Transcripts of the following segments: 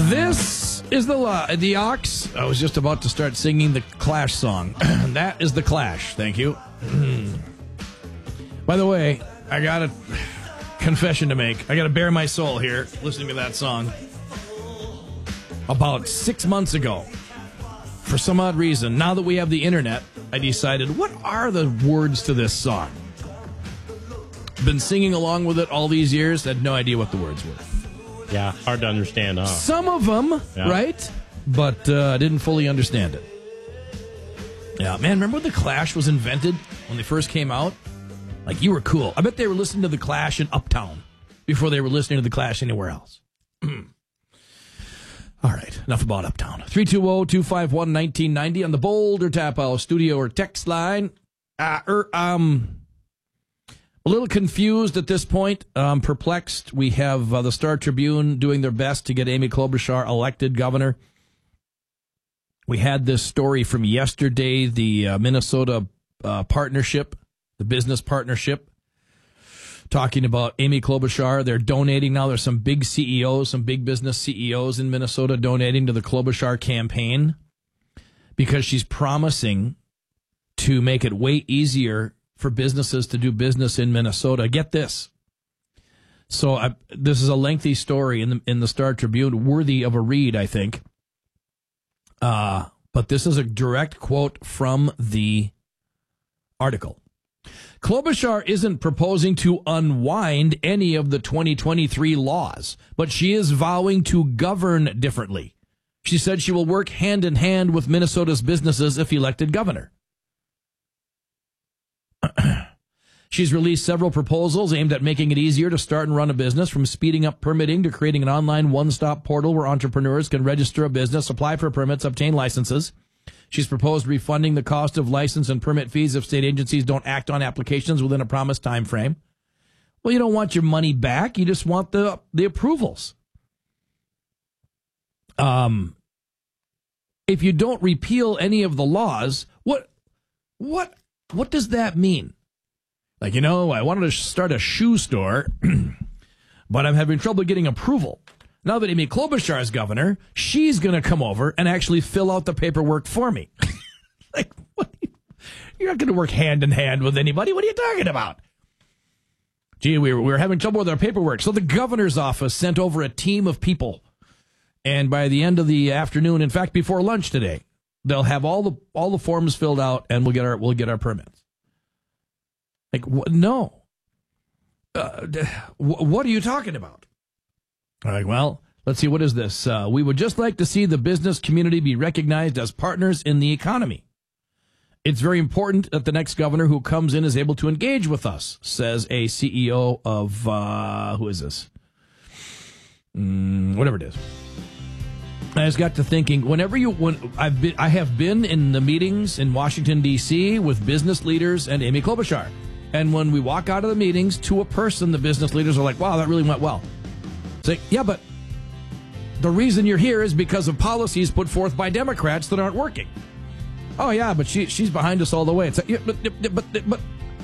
This is the Ox. I was just about to start singing the Clash song. That is the Clash. Thank you. By the way, I got a confession to make. I got to bare my soul here listening to that song. About 6 months ago, for some odd reason, now that we have the internet, I decided, what are the words to this song? Been singing along with it all these years, had no idea what the words were. Yeah, hard to understand, huh? Some of them, yeah. Right? But didn't fully understand it. Yeah, man, remember when the Clash was invented when they first came out? Like, you were cool. I bet they were listening to the Clash in Uptown before they were listening to the Clash anywhere else. All right, enough about Uptown. 320-251-1990 on the Boulder Tap House studio or text line. A little confused at this point, perplexed. We have the Star Tribune doing their best to get Amy Klobuchar elected governor. We had this story from yesterday, the Minnesota partnership, the business partnership, talking about Amy Klobuchar. They're donating now. There's some big CEOs, some big business CEOs in Minnesota donating to the Klobuchar campaign because she's promising to make it way easier for businesses to do business in Minnesota. Get this. So this is a lengthy story in the Star Tribune, worthy of a read, I think. But this is a direct quote from the article. Klobuchar isn't proposing to unwind any of the 2023 laws, but she is vowing to govern differently. She said she will work hand in hand with Minnesota's businesses if elected governor. She's released several proposals aimed at making it easier to start and run a business, from speeding up permitting to creating an online one-stop portal where entrepreneurs can register a business, apply for permits, obtain licenses. She's proposed refunding the cost of license and permit fees if state agencies don't act on applications within a promised time frame. Well, you don't want your money back. You just want the approvals. If you don't repeal any of the laws, what does that mean? Like, I wanted to start a shoe store, but I'm having trouble getting approval. Now that Amy Klobuchar is governor, she's going to come over and actually fill out the paperwork for me. Like, what? You're not going to work hand in hand with anybody. What are you talking about? Gee, we were having trouble with our paperwork. So the governor's office sent over a team of people. And by the end of the afternoon, in fact, before lunch today, they'll have all the forms filled out, and we'll get our permits. Like, no. What are you talking about? All right, well, let's see. What is this? We would just like to see the business community be recognized as partners in the economy. It's very important that the next governor who comes in is able to engage with us, says a CEO of, who is this? Whatever it is. I just got to thinking, I have been in the meetings in Washington, D.C. with business leaders and Amy Klobuchar. And when we walk out of the meetings, to a person, the business leaders are like, wow, that really went well. It's like, yeah, but the reason you're here is because of policies put forth by Democrats that aren't working. Oh, yeah, but she's behind us all the way. It's like, yeah, but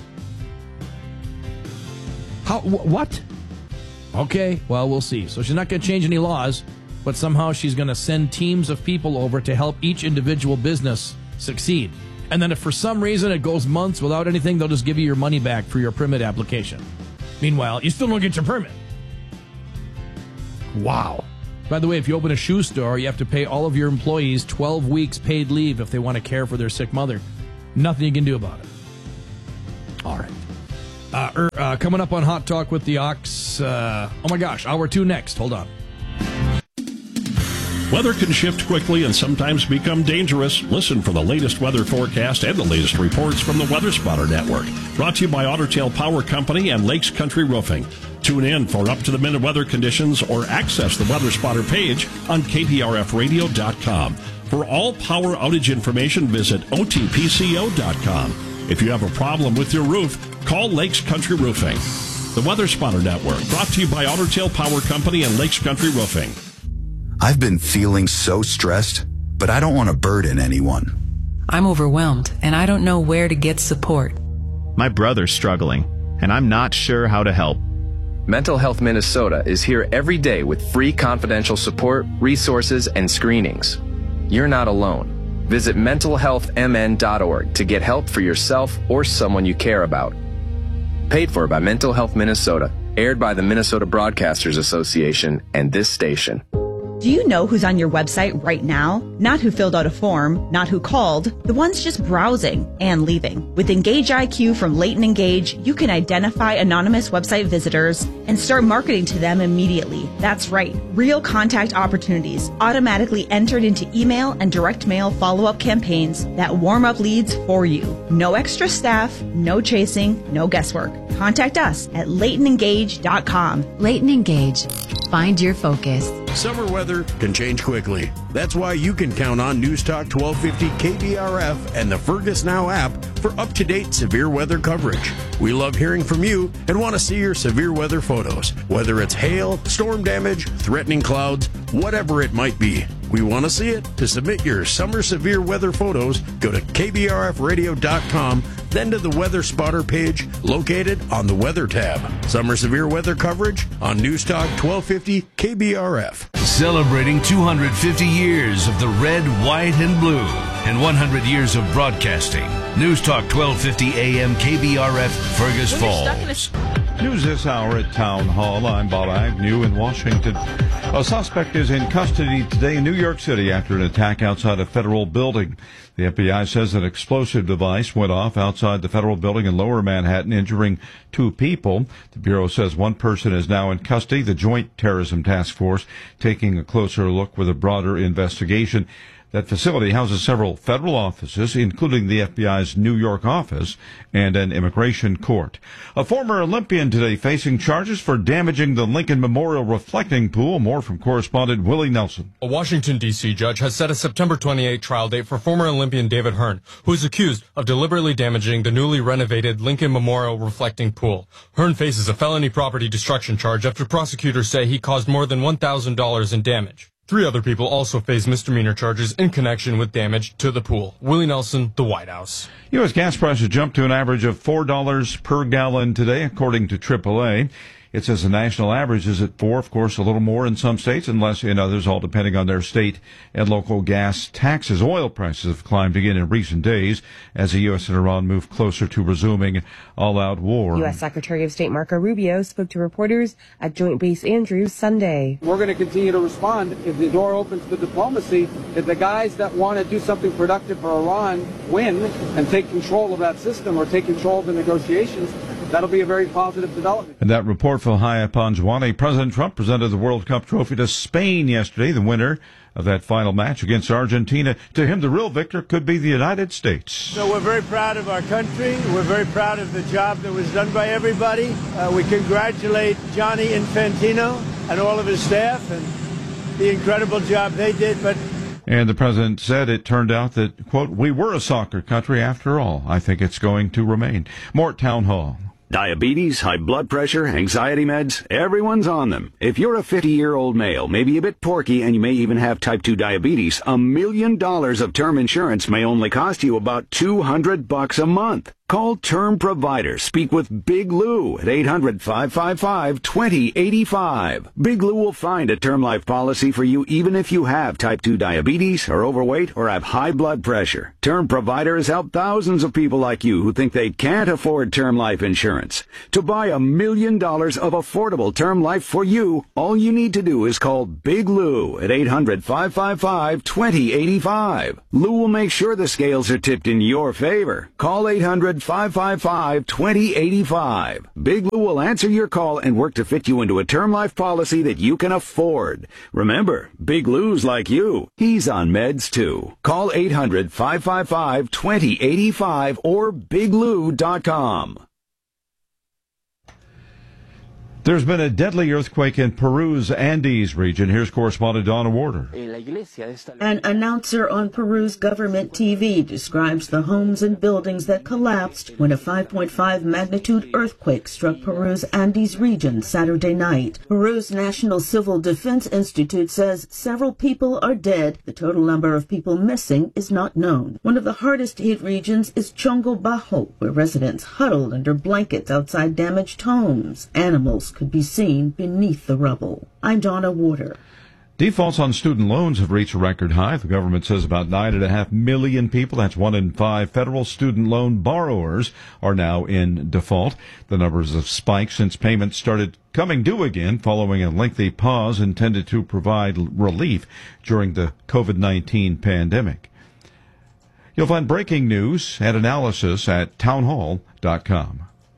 how? What? Okay, well, we'll see. So she's not going to change any laws, but somehow she's going to send teams of people over to help each individual business succeed. And then if for some reason it goes months without anything, they'll just give you your money back for your permit application. Meanwhile, you still don't get your permit. Wow. By the way, if you open a shoe store, you have to pay all of your employees 12 weeks paid leave if they want to care for their sick mother. Nothing you can do about it. All right. Coming up on Hot Talk with the Ox. Oh, my gosh. Hour 2 next. Hold on. Weather can shift quickly and sometimes become dangerous. Listen for the latest weather forecast and the latest reports from the Weather Spotter Network. Brought to you by Otter Tail Power Company and Lakes Country Roofing. Tune in for up-to-the-minute weather conditions or access the Weather Spotter page on KPRFradio.com. For all power outage information, visit OTPCO.com. If you have a problem with your roof, call Lakes Country Roofing. The Weather Spotter Network, brought to you by Otter Tail Power Company and Lakes Country Roofing. I've been feeling so stressed, but I don't want to burden anyone. I'm overwhelmed, and I don't know where to get support. My brother's struggling, and I'm not sure how to help. Mental Health Minnesota is here every day with free confidential support, resources, and screenings. You're not alone. Visit mentalhealthmn.org to get help for yourself or someone you care about. Paid for by Mental Health Minnesota, aired by the Minnesota Broadcasters Association and this station. Do you know who's on your website right now? Not who filled out a form, not who called, the ones just browsing and leaving. With Engage IQ from Leighton Engage, you can identify anonymous website visitors and start marketing to them immediately. That's right, real contact opportunities automatically entered into email and direct mail follow-up campaigns that warm up leads for you. No extra staff, no chasing, no guesswork. Contact us at LeightonEngage.com. Leighton Engage. Find your focus. Summer weather can change quickly. That's why you can count on News Talk 1250 KBRF and the Fergus Now app for up-to-date severe weather coverage. We love hearing from you and want to see your severe weather photos, whether it's hail, storm damage, threatening clouds, whatever it might be. We want to see it. To submit your summer severe weather photos, go to kbrfradio.com, then to the Weather Spotter page located on the Weather tab. Summer severe weather coverage on News Talk 1250 KBRF. Celebrating 250 years of the red, white, and blue and 100 years of broadcasting. News Talk 1250 AM KBRF, Fergus Falls. News this hour at Town Hall. I'm Bob Agnew in Washington. A suspect is in custody today in New York City after an attack outside a federal building. The FBI says an explosive device went off outside the federal building in Lower Manhattan, injuring 2 people. The Bureau says 1 person is now in custody. The Joint Terrorism Task Force taking a closer look with a broader investigation. That facility houses several federal offices, including the FBI's New York office and an immigration court. A former Olympian today facing charges for damaging the Lincoln Memorial reflecting pool. More from correspondent Willie Nelson. A Washington, D.C. judge has set a September 28 trial date for former Olympian David Hearn, who is accused of deliberately damaging the newly renovated Lincoln Memorial reflecting pool. Hearn faces a felony property destruction charge after prosecutors say he caused more than $1,000 in damage. 3 other people also face misdemeanor charges in connection with damage to the pool. Willie Nelson, the White House. U.S. gas prices jumped to an average of $4 per gallon today, according to AAA. It says the national average is at 4, of course, a little more in some states and less in others, all depending on their state and local gas taxes. Oil prices have climbed again in recent days as the U.S. and Iran move closer to resuming all-out war. U.S. Secretary of State Marco Rubio spoke to reporters at Joint Base Andrews Sunday. We're going to continue to respond if the door opens to diplomacy. If the guys that want to do something productive for Iran win and take control of that system or take control of the negotiations, that'll be a very positive development. And that report from Haya Panjwani. President Trump presented the World Cup trophy to Spain yesterday, the winner of that final match against Argentina. To him, the real victor could be the United States. So we're very proud of our country. We're very proud of the job that was done by everybody. We congratulate Gianni Infantino and all of his staff and the incredible job they did. And the president said it turned out that, quote, we were a soccer country after all. I think it's going to remain. More at Town Hall. Diabetes, high blood pressure, anxiety meds, everyone's on them. If you're a 50-year-old male, maybe a bit porky, and you may even have type 2 diabetes, $1 million of term insurance may only cost you about $200 a month. Call Term Provider. Speak with Big Lou at 800-555-2085. Big Lou will find a term life policy for you even if you have type 2 diabetes, are overweight, or have high blood pressure. Term Provider has helped thousands of people like you who think they can't afford term life insurance. To buy $1 million of affordable term life for you, all you need to do is call Big Lou at 800-555-2085. Lou will make sure the scales are tipped in your favor. Call 800-555-2085. Big Lou will answer your call and work to fit you into a term life policy that you can afford. Remember, Big Lou's like you. He's on meds too. Call 800-555-2085 or biglou.com. There's been a deadly earthquake in Peru's Andes region. Here's correspondent Donna Warder. An announcer on Peru's government TV describes the homes and buildings that collapsed when a 5.5 magnitude earthquake struck Peru's Andes region Saturday night. Peru's National Civil Defense Institute says several people are dead. The total number of people missing is not known. One of the hardest hit regions is Chongo Bajo, where residents huddled under blankets outside damaged homes. Animals could be seen beneath the rubble. I'm Donna Warder. Defaults on student loans have reached a record high. The government says about 9.5 million people, that's 1 in 5 federal student loan borrowers, are now in default. The numbers have spiked since payments started coming due again following a lengthy pause intended to provide relief during the COVID-19 pandemic. You'll find breaking news and analysis at townhall.com.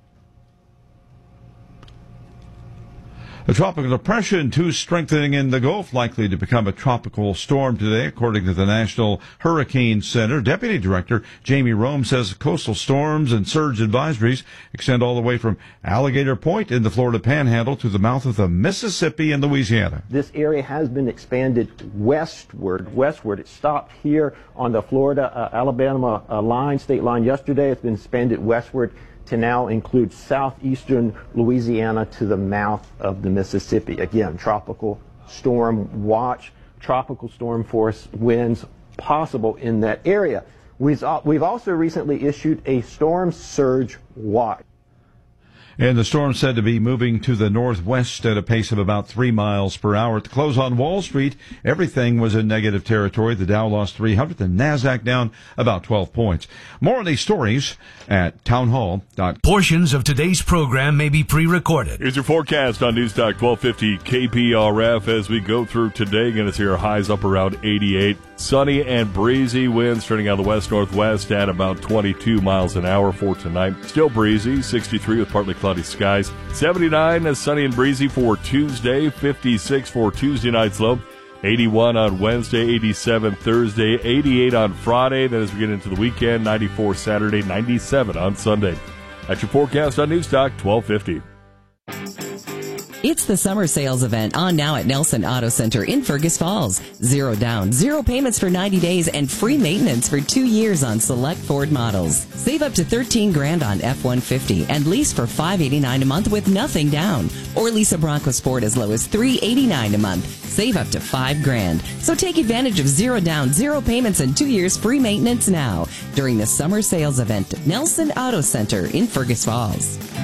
A tropical depression, too strengthening in the Gulf, likely to become a tropical storm today, according to the National Hurricane Center. Deputy Director Jamie Rome says coastal storms and surge advisories extend all the way from Alligator Point in the Florida Panhandle to the mouth of the Mississippi and Louisiana. This area has been expanded westward. It stopped here on the Florida-Alabama state line yesterday. It's been expanded westward to now include southeastern Louisiana to the mouth of the Mississippi. Again, tropical storm watch, tropical storm force winds possible in that area. We've also recently issued a storm surge watch. And the storm said to be moving to the northwest at a pace of about 3 miles per hour. At the close on Wall Street, everything was in negative territory. The Dow lost 300, the NASDAQ down about 12 points. More on these stories at townhall.com. Portions of today's program may be pre-recorded. Here's your forecast on News Talk 1250 KPRF as we go through today. Going to see our highs up around 88. Sunny and breezy winds turning out of the west-northwest at about 22 miles an hour for tonight. Still breezy, 63 with partly cloudy skies. 79 sunny and breezy for Tuesday. 56 for Tuesday night's low. 81 on Wednesday, 87 Thursday, 88 on Friday. Then as we get into the weekend, 94 Saturday, 97 on Sunday. That's your forecast on News Talk 1250. It's the summer sales event on now at Nelson Auto Center in Fergus Falls. 0 down, 0 payments for 90 days, and free maintenance for 2 years on select Ford models. Save up to $13,000 on F-150 and lease for $589 a month with nothing down. Or lease a Bronco Sport as low as $389 a month. Save up to $5,000. So take advantage of 0 down, 0 payments, and 2 years free maintenance now during the summer sales event at Nelson Auto Center in Fergus Falls.